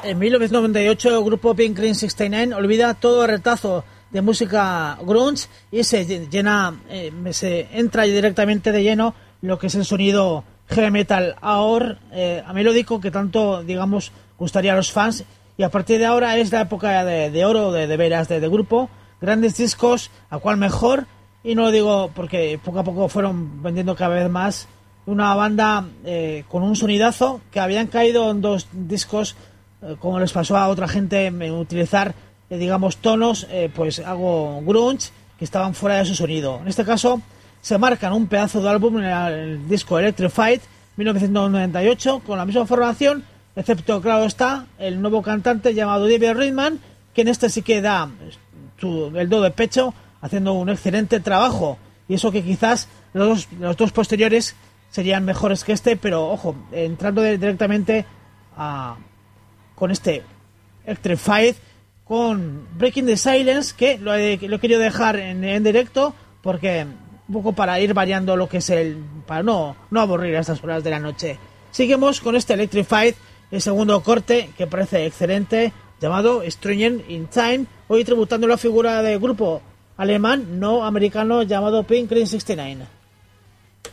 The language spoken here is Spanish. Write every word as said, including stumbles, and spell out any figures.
En mil novecientos noventa y ocho el grupo Pink Cream sesenta y nueve olvida todo el retazo de música grunge y se llena, eh, se entra directamente de lleno lo que es el sonido heavy metal ahora eh, melódico que tanto, digamos, gustaría a los fans, y a partir de ahora es la época de, de oro de, de veras de, de grupo, grandes discos, a cual mejor, y no lo digo porque poco a poco fueron vendiendo cada vez más, una banda eh, con un sonidazo que habían caído en dos discos, eh, como les pasó a otra gente, en utilizar eh, digamos tonos eh, pues algo grunge que estaban fuera de su sonido. En este caso se marcan un pedazo de álbum en el, el disco Electrified mil novecientos noventa y ocho con la misma formación, excepto, claro está, el nuevo cantante llamado David Ridman, que en este sí que da su, el do de pecho, haciendo un excelente trabajo, y eso que quizás los dos, los dos posteriores serían mejores que este, pero ojo, entrando de, directamente a, con este Electrified, con Breaking the Silence, que lo he, lo he querido dejar en, en directo, porque un poco para ir variando lo que es el, para no, no aburrir a estas horas de la noche. Seguimos con este Electrified, el segundo corte, que parece excelente, llamado Stranger in Time, hoy tributando la figura del grupo alemán no americano llamado Pink Cream sesenta y nueve.